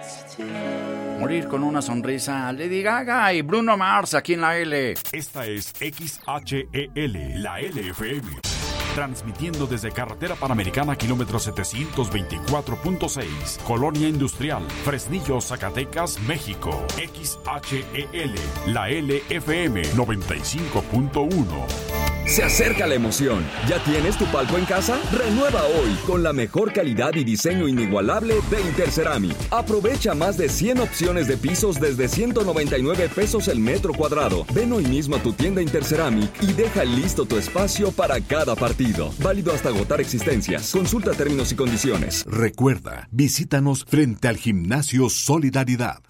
Morir con una sonrisa, Lady Gaga y Bruno Mars aquí en la L. Esta es XHEL, la LFM. Transmitiendo desde Carretera Panamericana, kilómetro 724.6, Colonia Industrial, Fresnillo, Zacatecas, México. XHEL, la LFM 95.1. Se acerca la emoción. ¿Ya tienes tu palco en casa? Renueva hoy con la mejor calidad y diseño inigualable de Interceramic. Aprovecha más de 100 opciones de pisos desde 199 pesos el metro cuadrado. Ven hoy mismo a tu tienda Interceramic y deja listo tu espacio para cada partido. Válido hasta agotar existencias. Consulta términos y condiciones. Recuerda, visítanos frente al Gimnasio Solidaridad.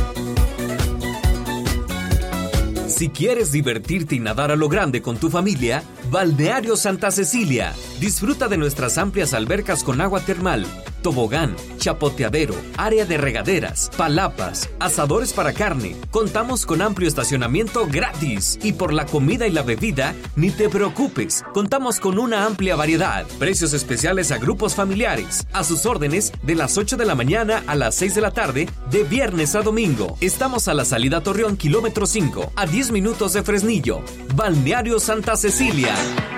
Si quieres divertirte y nadar a lo grande con tu familia, Balneario Santa Cecilia. Disfruta de nuestras amplias albercas con agua termal, tobogán, chapoteadero, área de regaderas, palapas, asadores para carne. Contamos con amplio estacionamiento gratis. Y por la comida y la bebida, ni te preocupes. Contamos con una amplia variedad. Precios especiales a grupos familiares. A sus órdenes de las 8 de la mañana a las 6 de la tarde, de viernes a domingo. Estamos a la salida Torreón, kilómetro 5, a 10 minutos de Fresnillo. Balneario Santa Cecilia.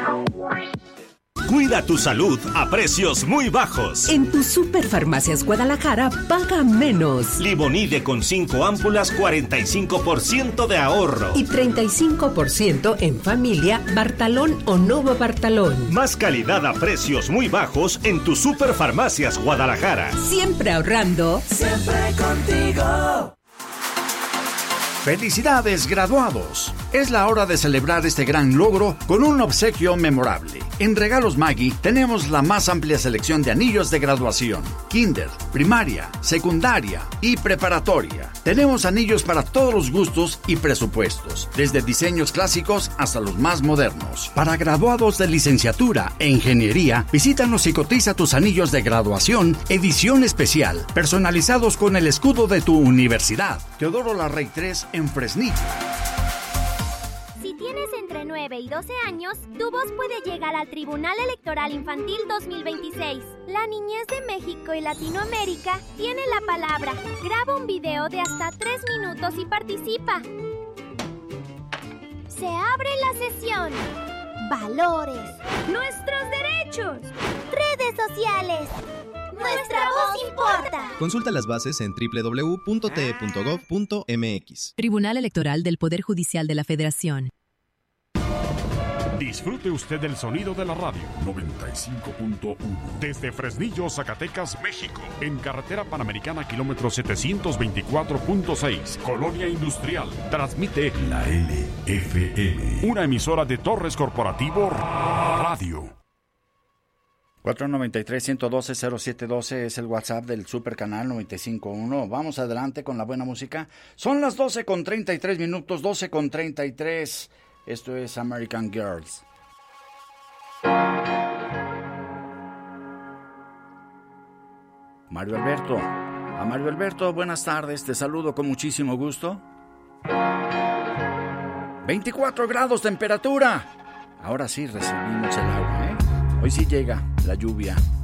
Cuida tu salud a precios muy bajos. En tu Superfarmacias Guadalajara, paga menos. Livonide con 5 ámpulas, 45% de ahorro. Y 35% en familia, Bartalón o Nova Bartalón. Más calidad a precios muy bajos en tu Superfarmacias Guadalajara. Siempre ahorrando. Siempre contigo. ¡Felicidades, graduados! Es la hora de celebrar este gran logro con un obsequio memorable. En Regalos Maggi tenemos la más amplia selección de anillos de graduación, kinder, primaria, secundaria y preparatoria. Tenemos anillos para todos los gustos y presupuestos, desde diseños clásicos hasta los más modernos. Para graduados de licenciatura e ingeniería, visítanos y cotiza tus anillos de graduación, edición especial, personalizados con el escudo de tu universidad. Teodoro Larrey 3 en Fresnillo. Si tienes entre 9 y 12 años, tu voz puede llegar al Tribunal Electoral Infantil 2026. La niñez de México y Latinoamérica tiene la palabra. Graba un video de hasta 3 minutos y participa. Se abre la sesión. Valores. Nuestros derechos. Redes sociales. Nuestra voz importa. Consulta las bases en www.te.gov.mx. Tribunal Electoral del Poder Judicial de la Federación. Disfrute usted del sonido de la radio 95.1 desde Fresnillo, Zacatecas, México, en Carretera Panamericana, kilómetro 724.6, Colonia Industrial. Transmite la LFM, una emisora de Torres Corporativo Radio. 493-112-0712 es el WhatsApp del Super Canal 95.1. Vamos adelante con la buena música. Son las 12:33 minutos, 12:33. Esto es American Girls. Mario Alberto. A Mario Alberto, buenas tardes. Te saludo con muchísimo gusto. 24 grados temperatura. Ahora sí recibimos el agua, ¿eh? Hoy sí llega la lluvia.